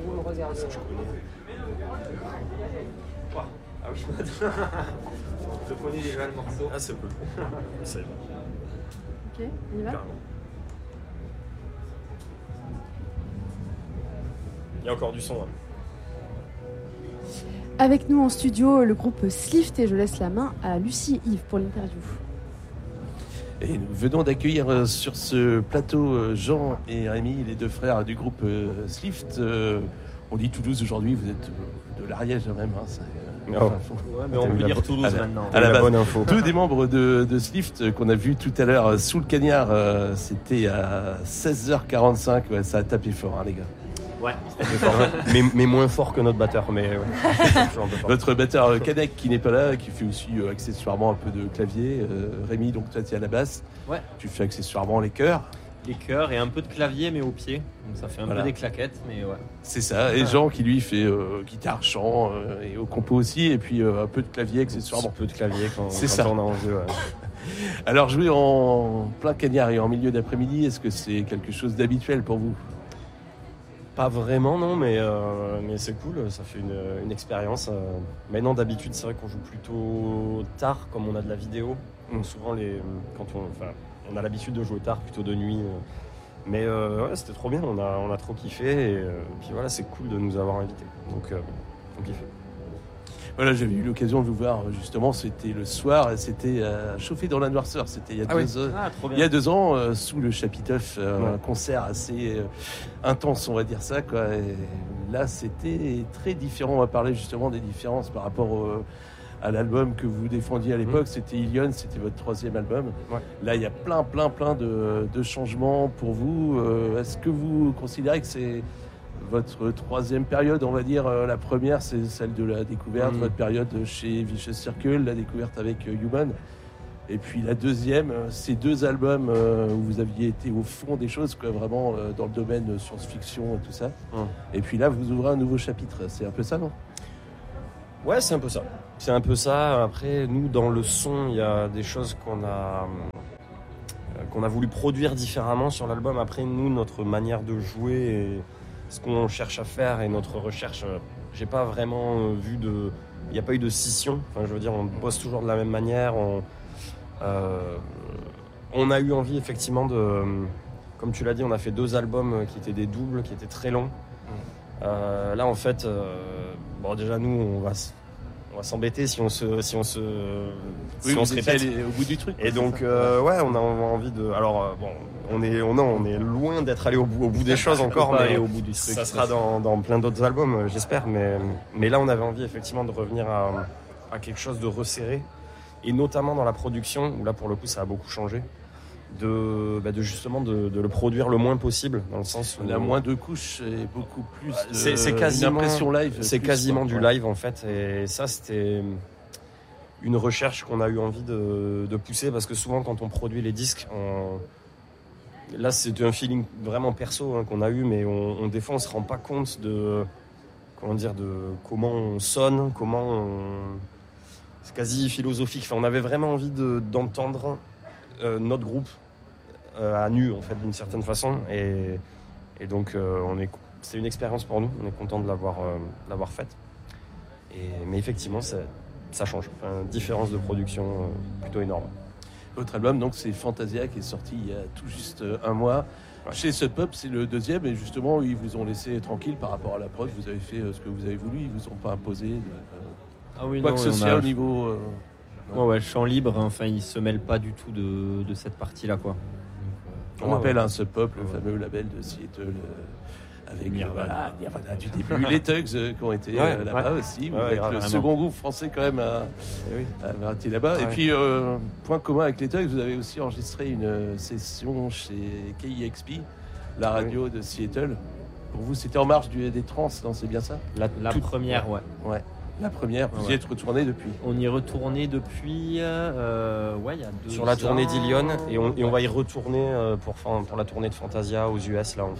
vous me regardez. Ah oui. Je connais déjà le morceau. Ah, c'est cool. C'est bon. Ok, on y va. Carrément. Il y a encore du son. Hein. Avec nous en studio, le groupe Slift, et je laisse la main à Lucie et Yves pour l'interview. Et nous venons d'accueillir sur ce plateau Jean et Rémi, les deux frères du groupe Slift. On dit Toulouse aujourd'hui, vous êtes de l'Ariège même. Hein, ouais, mais on peut dire Toulouse maintenant. À la base, bonne info. Deux des membres de Slift qu'on a vu tout à l'heure sous le cagnard, c'était à 16h45. Ouais, ça a tapé fort, hein, les gars. Ouais, fort, mais moins fort que notre batteur. Mais Notre batteur Kadek qui n'est pas là, qui fait aussi accessoirement un peu de clavier. Rémi, donc toi tu es à la basse. Ouais. Tu fais accessoirement les chœurs. Les chœurs et un peu de clavier mais au pied. Donc ça fait un peu des claquettes, mais ouais. C'est ça. Et Jean qui lui fait guitare, chant et au compo aussi, et puis un peu de clavier accessoirement. Un peu de clavier quand ça. On a envie. Ouais. Alors jouer en plein cagnard et en milieu d'après-midi, est-ce que c'est quelque chose d'habituel pour vous ? Pas vraiment, non, mais c'est cool, ça fait une expérience. Maintenant, d'habitude, c'est vrai qu'on joue plutôt tard, comme on a de la vidéo. Donc souvent, quand on a l'habitude de jouer tard, plutôt de nuit. Mais ouais, c'était trop bien, on a trop kiffé. Et puis voilà, c'est cool de nous avoir invités. Donc, on kiffe. Voilà, j'avais eu l'occasion de vous voir justement, c'était le soir, c'était Chauffer dans la noirceur, c'était il y a 2 ans, sous le chapiteau, un concert assez intense, on va dire ça, quoi. Et là, c'était très différent, on va parler justement des différences par rapport à l'album que vous défendiez à l'époque, c'était Ilion, c'était votre 3e album. Ouais. Là, il y a plein de changements pour vous. Est-ce que vous considérez que c'est votre 3e période, on va dire, la première, c'est celle de la découverte, votre période chez Vicious Circle, la découverte avec Human. Et puis la 2e, ces 2 albums où vous aviez été au fond des choses, quoi, vraiment dans le domaine science-fiction et tout ça. Et puis là, vous ouvrez un nouveau chapitre. C'est un peu ça, non ? Ouais, c'est un peu ça. C'est un peu ça. Après, nous, dans le son, il y a des choses qu'on a voulu produire différemment sur l'album. Après, nous, notre manière de jouer et ce qu'on cherche à faire et notre recherche, j'ai pas vraiment vu il n'y a pas eu de scission. Enfin, je veux dire, on bosse toujours de la même manière. On a eu envie effectivement comme tu l'as dit, on a fait 2 albums qui étaient des doubles, qui étaient très longs. Là, en fait, déjà nous, on va s'embêter si on se répète au bout du truc. Et donc, ouais, on a envie de. Alors, on est loin d'être allé au bout des choses encore, mais aller au bout du truc, ça sera dans plein d'autres albums, j'espère. Mais là, on avait envie effectivement de revenir à quelque chose de resserré, et notamment dans la production où là, pour le coup, ça a beaucoup changé. De justement de le produire le moins possible, dans le sens où on a moins de couches et beaucoup plus c'est quasiment une impression live, c'est quasiment du live en fait, et ça c'était une recherche qu'on a eu envie de pousser, parce que souvent quand on produit les disques, là c'était un feeling vraiment perso qu'on a eu, mais des fois on se rend pas compte de comment on sonne, c'est quasi philosophique. Enfin, on avait vraiment envie d'entendre notre groupe à nu, en fait, d'une certaine façon, et donc c'est une expérience pour nous. On est content de l'avoir faite, mais effectivement ça change, différence de production plutôt énorme. Votre album, donc, c'est Fantasia, qui est sorti il y a tout juste 1 mois. Ouais. Chez Sub Pop, c'est le 2e, et justement ils vous ont laissé tranquille par rapport à la prod. Vous avez fait ce que vous avez voulu, ils vous ont pas imposé quoi que ce soit au niveau ouais, champ libre, enfin ils se mêlent pas du tout de cette partie là, quoi. On rappelle Sub Pop, le fameux label de Seattle avec Nirvana du début, les Tugs qui ont été là-bas aussi. Vous êtes le second groupe français quand même à avoir été là-bas. Et puis point commun avec les Tugs, vous avez aussi enregistré une session chez KEXP, la radio de Seattle. Pour vous, c'était en marge des trans, non, c'est bien ça ? La première, ouais. La première, vous y êtes retourné depuis ? On y est retourné depuis, il y a 2 sur la tournée d'Ilion, et on va y retourner pour la tournée de Fantasia aux US, là,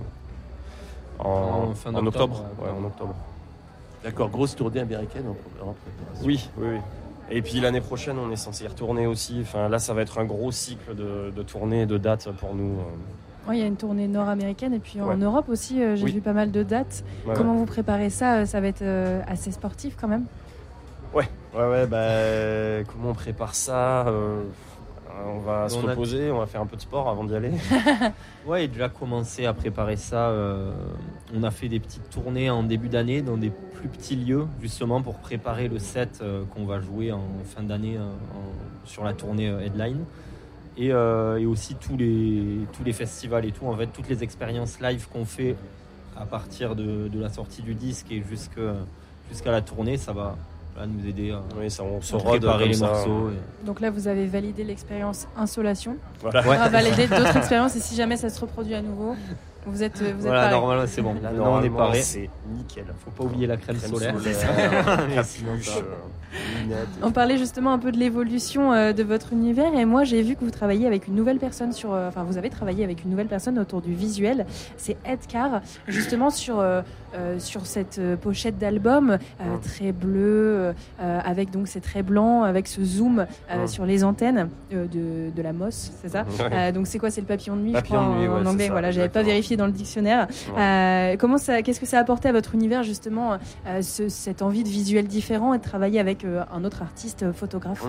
en octobre. Ouais, en octobre. D'accord, grosse tournée américaine en préparation. Oui. Et puis l'année prochaine, on est censé y retourner aussi. Enfin, là, ça va être un gros cycle de tournées et de dates pour nous. Il y a une tournée nord-américaine et puis en Europe aussi, j'ai vu pas mal de dates. Ouais, Comment vous préparez ça? Ça va être assez sportif quand même? Ouais, comment on prépare ça? On va se reposer, on va faire un peu de sport avant d'y aller. Ouais, et déjà commencé à préparer ça. On a fait des petites tournées en début d'année dans des plus petits lieux, justement pour préparer le set qu'on va jouer en fin d'année sur la tournée Headline. Et aussi tous les festivals et tout, en fait, toutes les expériences live qu'on fait à partir de la sortie du disque et jusqu'à la tournée, ça va nous aider à on se préparer les morceaux. Donc là, vous avez validé l'expérience Insolation. Voilà. On va valider d'autres expériences et si jamais ça se reproduit à nouveau, vous êtes paré. Normalement, c'est bon. Là, on est paré. C'est nickel. Faut pas oublier la crème solaire. Capuche, lunettes. On parlait justement un peu de l'évolution de votre univers et moi j'ai vu que vous travaillez avec une nouvelle personne vous avez travaillé avec une nouvelle personne autour du visuel, c'est Ed Carr, justement sur cette pochette d'album très bleue avec donc ces traits blancs avec ce zoom sur les antennes de la MOS, c'est ça? Donc c'est quoi? C'est le papillon de nuit, je crois, en anglais. Voilà, j'avais pas vérifié dans le dictionnaire. Qu'est-ce que ça a apporté à votre univers justement cette envie de visuel différent et de travailler avec un autre artiste photographe?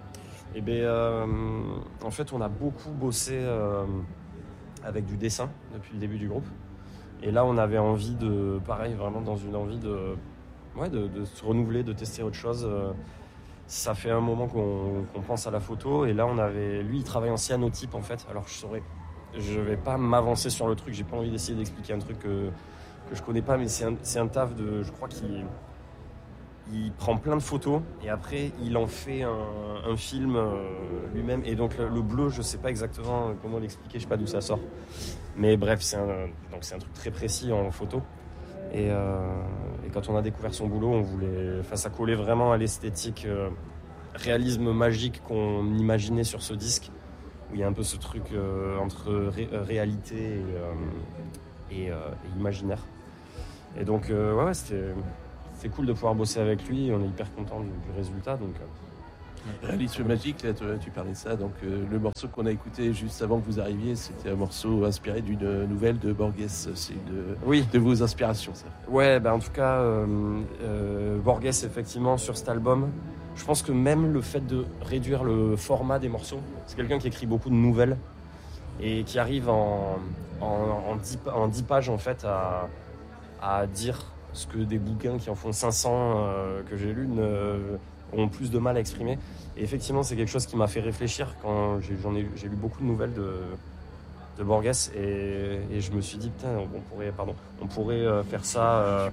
En fait, on a beaucoup bossé avec du dessin depuis le début du groupe. Et là, on avait envie vraiment dans une envie de se renouveler, de tester autre chose. Ça fait un moment qu'on pense à la photo. Et là, lui, il travaille en cyanotype en fait. Alors, je vais pas m'avancer sur le truc. J'ai pas envie d'essayer d'expliquer un truc que je connais pas, mais c'est un taf je crois qu'il prend plein de photos et après il en fait un film lui-même. Et donc le bleu, je sais pas exactement comment l'expliquer, je sais pas d'où ça sort. Mais bref, c'est un truc très précis en photo. Et quand on a découvert son boulot, ça collait vraiment à l'esthétique réalisme magique qu'on imaginait sur ce disque, où il y a un peu ce truc entre réalité et imaginaire. Et donc c'est cool de pouvoir bosser avec lui, on est hyper content du résultat. Donc, Réalisme magique, là, tu parlais de ça. Donc, le morceau qu'on a écouté juste avant que vous arriviez, c'était un morceau inspiré d'une nouvelle de Borges. C'est de vos inspirations, ça. Ouais, en tout cas, Borges, effectivement, sur cet album, je pense que même le fait de réduire le format des morceaux, c'est quelqu'un qui écrit beaucoup de nouvelles et qui arrive en 10 pages, en fait, à dire ce que des bouquins qui en font 500 que j'ai lus ont plus de mal à exprimer. Et effectivement, c'est quelque chose qui m'a fait réfléchir quand j'ai lu beaucoup de nouvelles de Borges et je me suis dit putain, on pourrait faire ça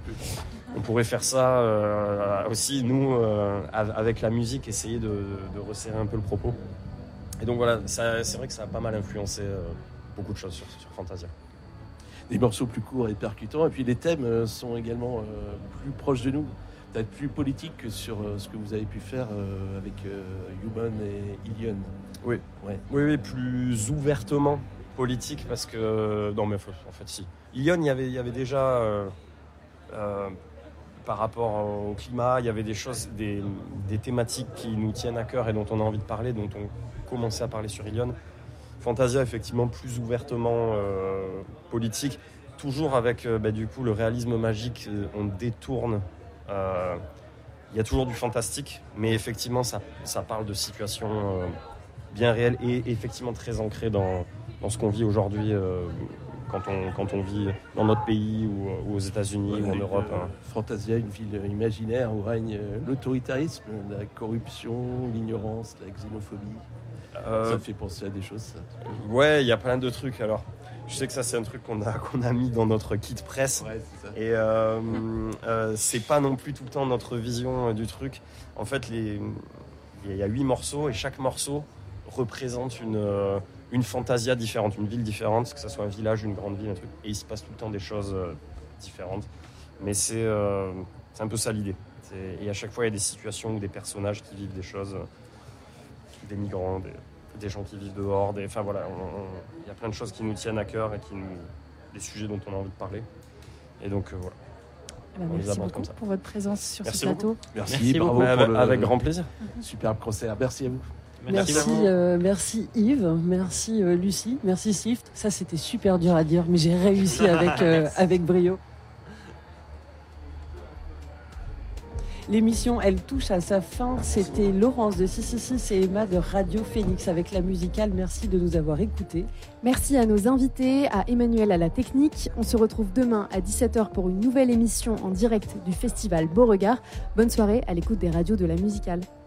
aussi nous avec la musique, essayer de resserrer un peu le propos. Et donc voilà, c'est vrai que ça a pas mal influencé beaucoup de choses sur Fantasia. Des morceaux plus courts et percutants, et puis les thèmes sont également plus proches de nous, peut-être plus politiques que sur ce que vous avez pu faire avec Human et Ilion. Oui, plus ouvertement politique, parce que non, mais en fait si. Ilion, il y avait déjà par rapport au climat, il y avait des choses, des thématiques qui nous tiennent à cœur et dont on a envie de parler, dont on commençait à parler sur Ilion. Fantasia, effectivement, plus ouvertement politique, toujours avec du coup le réalisme magique, on détourne. Il y a toujours du fantastique, mais effectivement, ça parle de situations bien réelles et effectivement très ancrées dans ce qu'on vit aujourd'hui quand on vit dans notre pays ou aux États-Unis ou en Europe. Fantasia, une ville imaginaire où règne l'autoritarisme, la corruption, l'ignorance, la xénophobie. Ça fait penser à des choses, ça. Ouais, il y a plein de trucs. Alors, je sais que ça, c'est un truc qu'on a mis dans notre kit presse. Ouais, c'est ça. Et c'est pas non plus tout le temps notre vision du truc. En fait, il y a 8 morceaux et chaque morceau représente une fantasia différente, une ville différente, que ce soit un village, une grande ville, un truc. Et il se passe tout le temps des choses différentes. Mais c'est un peu ça l'idée. Et à chaque fois, il y a des situations ou des personnages qui vivent des choses. Des migrants, des gens qui vivent dehors, enfin voilà, il y a plein de choses qui nous tiennent à cœur et des sujets dont on a envie de parler. Et donc voilà. Merci beaucoup pour votre présence sur ce plateau. Merci, bravo avec grand plaisir. Superbe concert, merci à vous. Merci Yves, merci Lucie, merci Slift. Ça c'était super dur à dire, mais j'ai réussi avec brio. L'émission, elle touche à sa fin. C'était Laurence de 666 et Emma de Radio Phoenix avec la musicale. Merci de nous avoir écoutés. Merci à nos invités, à Emmanuel à la technique. On se retrouve demain à 17h pour une nouvelle émission en direct du festival Beauregard. Bonne soirée à l'écoute des radios de la musicale.